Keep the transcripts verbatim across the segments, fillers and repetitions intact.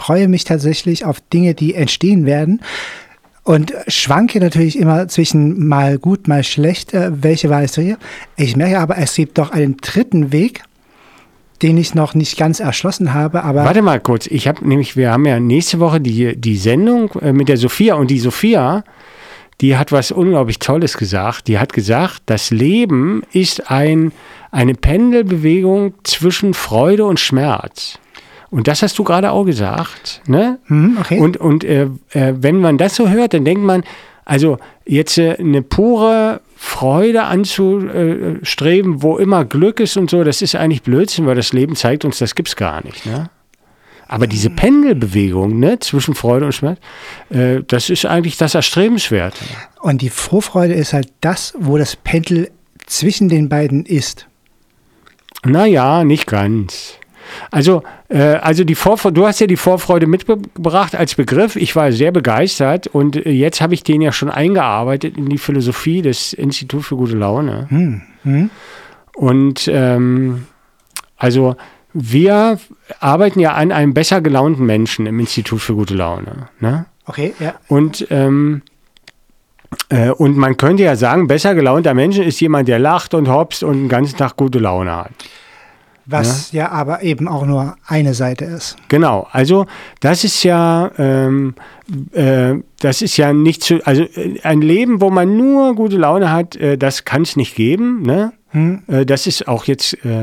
freue mich tatsächlich auf Dinge, die entstehen werden. Und schwanke natürlich immer zwischen mal gut, mal schlecht, äh, welche Wahl ist hier. Ich merke aber, es gibt doch einen dritten Weg, den ich noch nicht ganz erschlossen habe. Aber warte mal kurz, ich habe nämlich, wir haben ja nächste Woche die, die Sendung äh, mit der Sophia und die Sophia, die hat was unglaublich Tolles gesagt. Die hat gesagt, das Leben ist ein, eine Pendelbewegung zwischen Freude und Schmerz. Und das hast du gerade auch gesagt. Ne? Hm, okay. Und, und äh, äh, wenn man das so hört, dann denkt man, also jetzt äh, eine pure Freude anzustreben, wo immer Glück ist und so, das ist eigentlich Blödsinn, weil das Leben zeigt uns, das gibt's gar nicht. Ne? Aber diese Pendelbewegung, ne, zwischen Freude und Schmerz, äh, das ist eigentlich das Erstrebenswerte. Und die Vorfreude ist halt das, wo das Pendel zwischen den beiden ist. Naja, nicht ganz. Also, äh, also die Vorfreude, du hast ja die Vorfreude mitgebracht als Begriff. Ich war sehr begeistert und jetzt habe ich den ja schon eingearbeitet in die Philosophie des Instituts für gute Laune. Hm. Hm. Und ähm, also wir arbeiten ja an einem besser gelaunten Menschen im Institut für gute Laune. Ne? Okay, ja. Und ähm, äh, und man könnte ja sagen, besser gelaunter Mensch ist jemand, der lacht und hopst und den ganzen Tag gute Laune hat. Was ja. ja aber eben auch nur eine Seite ist. Genau, also das ist ja, ähm, äh, das ist ja nicht zu, also äh, ein Leben, wo man nur gute Laune hat, äh, das kann es nicht geben. Ne? Hm. Äh, das ist auch jetzt, äh,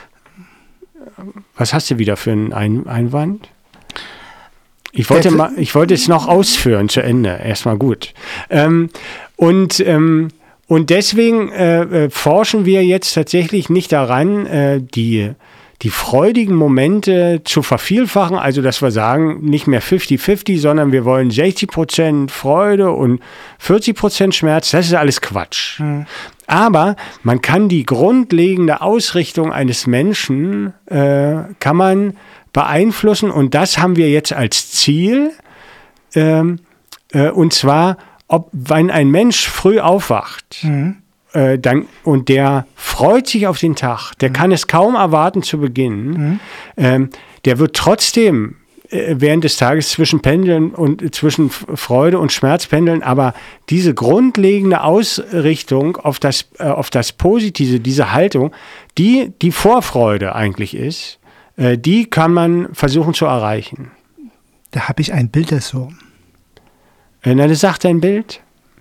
was hast du wieder für einen Ein- Einwand? Ich wollte, mal, ich wollte es noch ausführen zu Ende, erstmal gut. Ähm, und ähm, Und deswegen äh, forschen wir jetzt tatsächlich nicht daran, äh, die, die freudigen Momente zu vervielfachen. Also, dass wir sagen, nicht mehr fünfzig fünfzig, sondern wir wollen sechzig Prozent Freude und vierzig Prozent Schmerz. Das ist alles Quatsch. Mhm. Aber man kann die grundlegende Ausrichtung eines Menschen, äh, kann man beeinflussen. Und das haben wir jetzt als Ziel. Ähm, äh, und zwar, ob, wenn ein Mensch früh aufwacht, mhm. äh, dann, und der freut sich auf den Tag, der mhm. kann es kaum erwarten zu beginnen, mhm. ähm, der wird trotzdem äh, während des Tages zwischen Pendeln und äh, zwischen Freude und Schmerz pendeln, aber diese grundlegende Ausrichtung auf das, äh, auf das Positive, diese Haltung, die die Vorfreude eigentlich ist, äh, die kann man versuchen zu erreichen. Da habe ich ein Bild dazu. Na, das sagt dein Bild?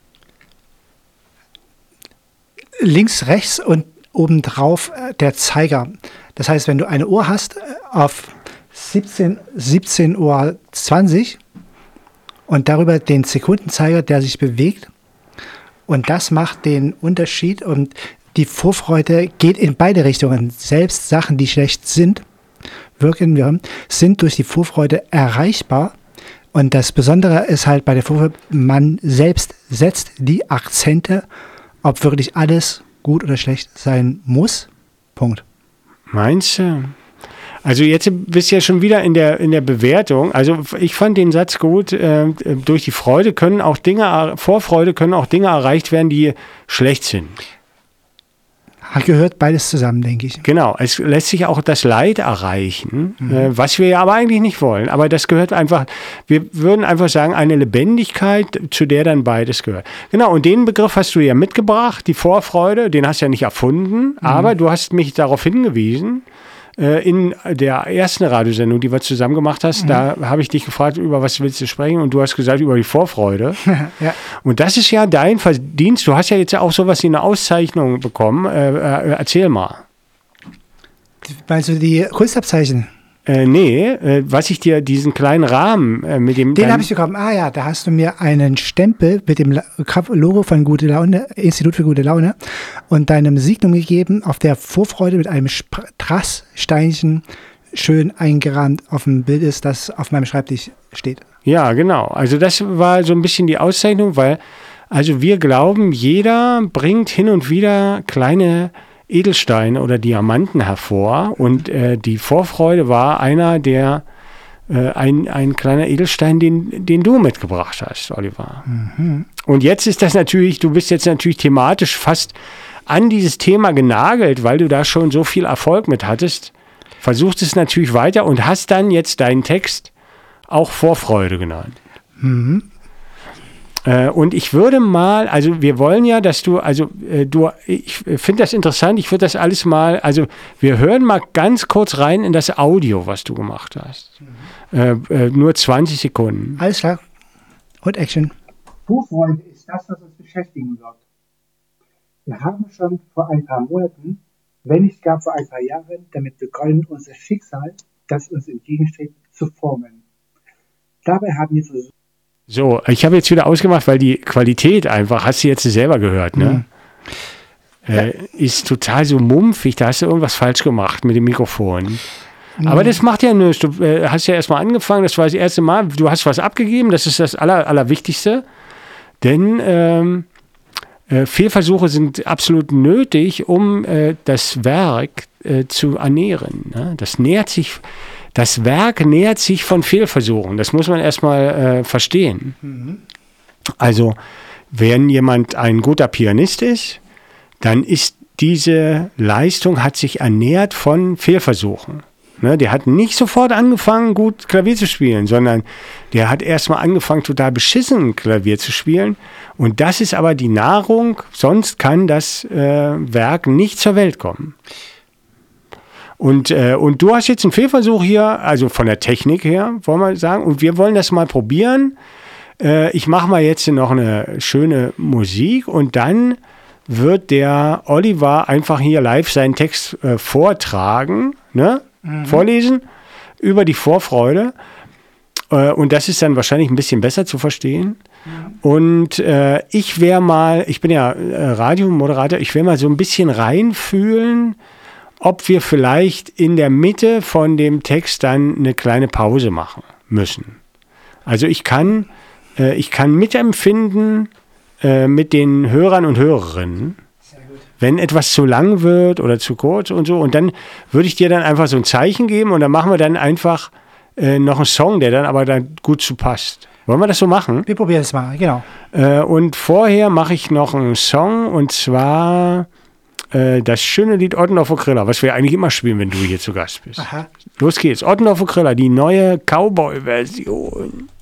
Links, rechts und obendrauf der Zeiger. Das heißt, wenn du eine Uhr hast auf siebzehn Uhr zwanzig und darüber den Sekundenzeiger, der sich bewegt, und das macht den Unterschied, und die Vorfreude geht in beide Richtungen. Selbst Sachen, die schlecht sind, wirken wir, sind durch die Vorfreude erreichbar. Und das Besondere ist halt bei der Vorfreude, man selbst setzt die Akzente, ob wirklich alles gut oder schlecht sein muss. Punkt. Meinst du? Also jetzt bist du ja schon wieder in der, in der Bewertung. Also ich fand den Satz gut, äh, durch die Freude können auch Dinge, Vorfreude können auch Dinge erreicht werden, die schlecht sind. Gehört beides zusammen, denke ich. Genau, es lässt sich auch das Leid erreichen, mhm. äh, was wir ja aber eigentlich nicht wollen. Aber das gehört einfach, wir würden einfach sagen, eine Lebendigkeit, zu der dann beides gehört. Genau, und den Begriff hast du ja mitgebracht, die Vorfreude, den hast du ja nicht erfunden, mhm. aber du hast mich darauf hingewiesen, äh, in der ersten Radiosendung, die wir zusammen gemacht hast, mhm. da habe ich dich gefragt, über was willst du sprechen, und du hast gesagt, über die Vorfreude. Ja. Und das ist ja dein Verdienst. Du hast ja jetzt auch sowas wie eine Auszeichnung bekommen. Äh, äh, erzähl mal. Meinst du die Kunstabzeichen? Äh, nee, äh, was ich dir, diesen kleinen Rahmen äh, mit dem... Den habe ich bekommen. Ah ja, da hast du mir einen Stempel mit dem Logo von Gute Laune, Institut für gute Laune, und deinem Signum gegeben, auf der Vorfreude mit einem Strasssteinchen schön eingerahmt auf dem Bild ist, das auf meinem Schreibtisch steht. Ja, genau. Also das war so ein bisschen die Auszeichnung, weil also wir glauben, jeder bringt hin und wieder kleine Edelsteine oder Diamanten hervor, und äh, die Vorfreude war einer der, äh, ein, ein kleiner Edelstein, den, den du mitgebracht hast, Oliver. Mhm. Und jetzt ist das natürlich, du bist jetzt natürlich thematisch fast an dieses Thema genagelt, weil du da schon so viel Erfolg mit hattest, versuchst es natürlich weiter und hast dann jetzt deinen Text auch Vorfreude genannt. Mhm. Äh, und ich würde mal, also wir wollen ja, dass du, also äh, du, ich finde das interessant, ich würde das alles mal, also wir hören mal ganz kurz rein in das Audio, was du gemacht hast. Mhm. Äh, äh, nur zwanzig Sekunden. Alles klar. Und Action. Vorfreude ist das, was uns beschäftigen wird. Wir haben schon vor ein paar Monaten, wenn nicht gar vor ein paar Jahren, damit begonnen, unser Schicksal, das uns entgegensteht, zu formen. Dabei haben wir versucht. So, ich habe jetzt wieder ausgemacht, weil die Qualität einfach, hast du jetzt selber gehört, ne? Mhm. Äh, ist total so mumpfig, da hast du irgendwas falsch gemacht mit dem Mikrofon. Mhm. Aber das macht ja nichts. Du äh, hast ja erstmal angefangen, das war das erste Mal, du hast was abgegeben, das ist das Aller, Allerwichtigste. Denn ähm, äh, Fehlversuche sind absolut nötig, um äh, das Werk äh, zu ernähren. Ne? Das nährt sich, das Werk nährt sich von Fehlversuchen. Das muss man erstmal äh, verstehen. Mhm. Also, wenn jemand ein guter Pianist ist, dann ist diese Leistung, hat sich ernährt von Fehlversuchen. Ne, der hat nicht sofort angefangen, gut Klavier zu spielen, sondern der hat erstmal angefangen, total beschissen Klavier zu spielen. Und das ist aber die Nahrung, sonst kann das äh, Werk nicht zur Welt kommen. Und, äh, und du hast jetzt einen Fehlversuch hier, also von der Technik her, wollen wir sagen, und wir wollen das mal probieren. Äh, ich mache mal jetzt noch eine schöne Musik und dann wird der Oliver einfach hier live seinen Text äh, vortragen, ne? Mhm. Vorlesen über die Vorfreude. Äh, und das ist dann wahrscheinlich ein bisschen besser zu verstehen. Mhm. Und äh, ich wäre mal, ich bin ja äh, Radiomoderator, ich wäre mal so ein bisschen reinfühlen, ob wir vielleicht in der Mitte von dem Text dann eine kleine Pause machen müssen. Also ich kann, äh, ich kann mitempfinden äh, mit den Hörern und Hörerinnen, wenn etwas zu lang wird oder zu kurz und so. Und dann würde ich dir dann einfach so ein Zeichen geben und dann machen wir dann einfach äh, noch einen Song, der dann aber dann gut zu passt. Wollen wir das so machen? Wir probieren es mal, genau. Äh, und vorher mache ich noch einen Song und zwar äh, das schöne Lied Ottendorfer Kriller, was wir eigentlich immer spielen, wenn du hier zu Gast bist. Aha. Los geht's. Ottendorfer Kriller, die neue Cowboy-Version.